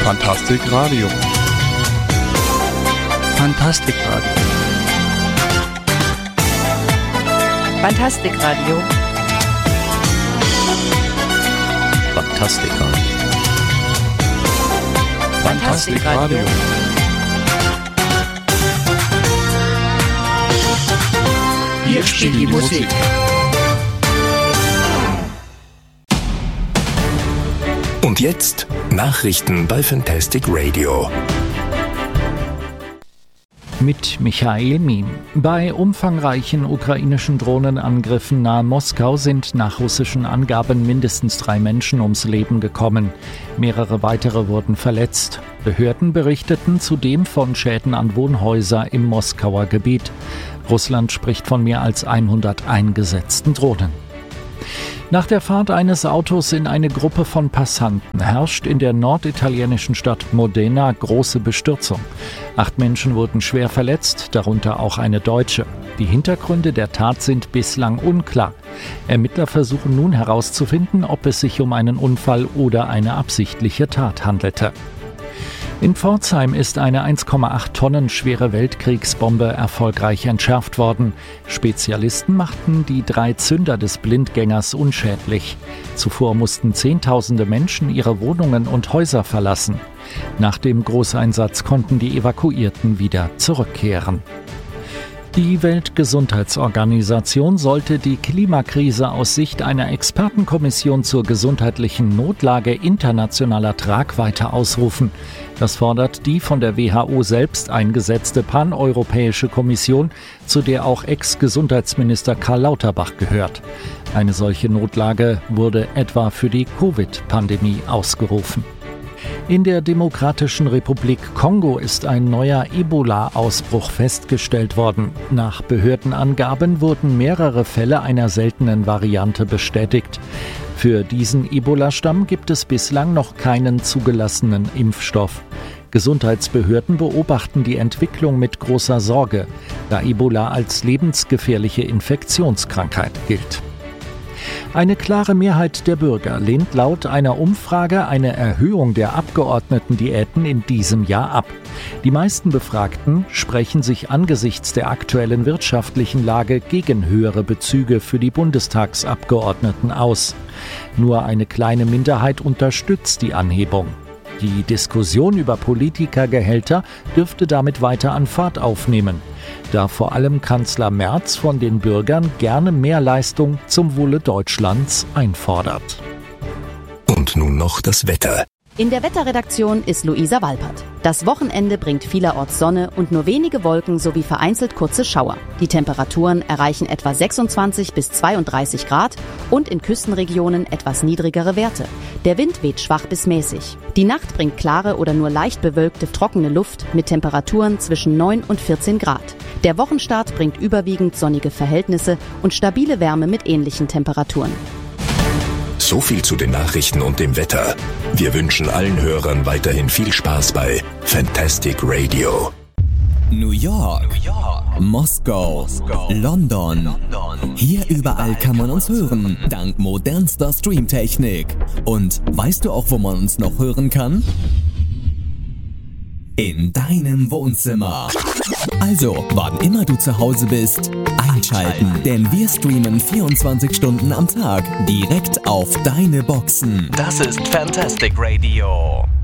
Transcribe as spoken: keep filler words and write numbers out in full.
Fantastic Radio. Fantastic Radio. Fantastic Radio. Fantastic Radio. Fantastic Radio. Hier spielt die Musik. Und jetzt Nachrichten bei Fantastic Radio. Mit Michael Mien. Bei umfangreichen ukrainischen Drohnenangriffen nahe Moskau sind nach russischen Angaben mindestens drei Menschen ums Leben gekommen. Mehrere weitere wurden verletzt. Behörden berichteten zudem von Schäden an Wohnhäusern im Moskauer Gebiet. Russland spricht von mehr als hundert eingesetzten Drohnen. Nach der Fahrt eines Autos in eine Gruppe von Passanten herrscht in der norditalienischen Stadt Modena große Bestürzung. Acht Menschen wurden schwer verletzt, darunter auch eine Deutsche. Die Hintergründe der Tat sind bislang unklar. Ermittler versuchen nun herauszufinden, ob es sich um einen Unfall oder eine absichtliche Tat handelte. In Pforzheim ist eine eins Komma acht Tonnen schwere Weltkriegsbombe erfolgreich entschärft worden. Spezialisten machten die drei Zünder des Blindgängers unschädlich. Zuvor mussten Zehntausende Menschen ihre Wohnungen und Häuser verlassen. Nach dem Großeinsatz konnten die Evakuierten wieder zurückkehren. Die Weltgesundheitsorganisation sollte die Klimakrise aus Sicht einer Expertenkommission zur gesundheitlichen Notlage internationaler Tragweite ausrufen. Das fordert die von der W H O selbst eingesetzte paneuropäische Kommission, zu der auch Ex-Gesundheitsminister Karl Lauterbach gehört. Eine solche Notlage wurde etwa für die Covid-Pandemie ausgerufen. In der Demokratischen Republik Kongo ist ein neuer Ebola-Ausbruch festgestellt worden. Nach Behördenangaben wurden mehrere Fälle einer seltenen Variante bestätigt. Für diesen Ebola-Stamm gibt es bislang noch keinen zugelassenen Impfstoff. Gesundheitsbehörden beobachten die Entwicklung mit großer Sorge, da Ebola als lebensgefährliche Infektionskrankheit gilt. Eine klare Mehrheit der Bürger lehnt laut einer Umfrage eine Erhöhung der Abgeordnetendiäten in diesem Jahr ab. Die meisten Befragten sprechen sich angesichts der aktuellen wirtschaftlichen Lage gegen höhere Bezüge für die Bundestagsabgeordneten aus. Nur eine kleine Minderheit unterstützt die Anhebung. Die Diskussion über Politikergehälter dürfte damit weiter an Fahrt aufnehmen, da vor allem Kanzler Merz von den Bürgern gerne mehr Leistung zum Wohle Deutschlands einfordert. Und nun noch das Wetter. In der Wetterredaktion ist Luisa Walpert. Das Wochenende bringt vielerorts Sonne und nur wenige Wolken sowie vereinzelt kurze Schauer. Die Temperaturen erreichen etwa sechsundzwanzig bis zweiunddreißig Grad und in Küstenregionen etwas niedrigere Werte. Der Wind weht schwach bis mäßig. Die Nacht bringt klare oder nur leicht bewölkte trockene Luft mit Temperaturen zwischen neun und vierzehn Grad. Der Wochenstart bringt überwiegend sonnige Verhältnisse und stabile Wärme mit ähnlichen Temperaturen. So viel zu den Nachrichten und dem Wetter. Wir wünschen allen Hörern weiterhin viel Spaß bei Fantastic Radio. New York, New York. Moskau, Moskau. London. London. Hier überall kann man uns hören, dank modernster Streamtechnik. Und weißt du auch, wo man uns noch hören kann? In deinem Wohnzimmer. Also, wann immer du zu Hause bist, einschalten, denn wir streamen vierundzwanzig Stunden am Tag direkt auf deine Boxen. Das ist Fantastic Radio.